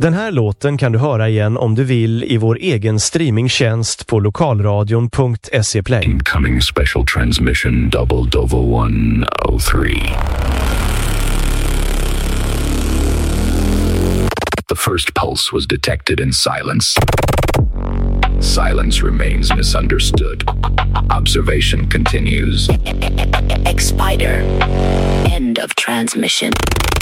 Den här låten kan du höra igen om du vill i vår egen streamingtjänst på lokalradion.se Play. Incoming special transmission double Dovo 103. The first pulse was detected in silence. Silence remains misunderstood. Observation continues. X-Spider. End of transmission.